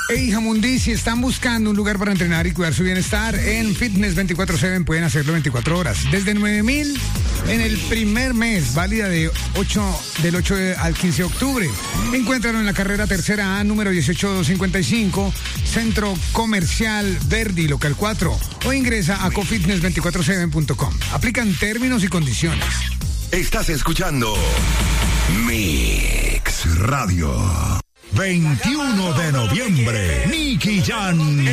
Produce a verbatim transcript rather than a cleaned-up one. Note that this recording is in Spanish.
Hey, Jamundí, si están buscando un lugar para entrenar y cuidar su bienestar, en Fitness veinticuatro siete pueden hacerlo veinticuatro horas. Desde nueve mil en el primer mes, válida de ocho, del ocho al quince de octubre. Encuéntralo en la carrera tercera A, número dieciocho cincuenta y cinco, Centro Comercial Verdi, local cuatro, o ingresa a cofitness veinticuatro siete punto com. Aplican términos y condiciones. Estás escuchando Mix Radio. veintiuno de noviembre, Nicky Jam